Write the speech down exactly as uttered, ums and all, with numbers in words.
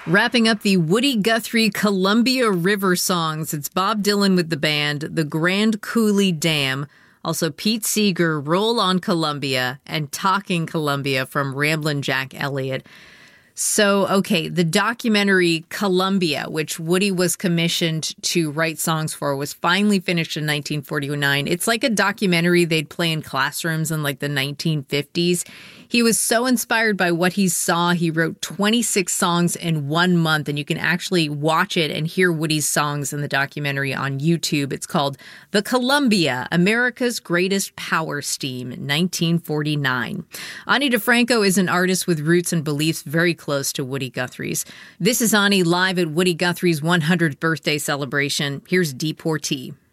Wrapping up the Woody Guthrie Columbia River songs, it's Bob Dylan with the band, the Grand Coulee Dam, also Pete Seeger, Roll on Columbia, and Talking Columbia from Ramblin' Jack Elliott. So, okay, the documentary Columbia, which Woody was commissioned to write songs for, was finally finished in nineteen forty-nine. It's like a documentary they'd play in classrooms in like the nineteen fifties. He was so inspired by what he saw, he wrote twenty-six songs in one month, and you can actually watch it and hear Woody's songs in the documentary on YouTube. It's called The Columbia, America's Greatest Power Steam, nineteen forty-nine. Ani DiFranco is an artist with roots and beliefs very close to Woody Guthrie's. This is Ani live at Woody Guthrie's one hundredth birthday celebration. Here's Deportee.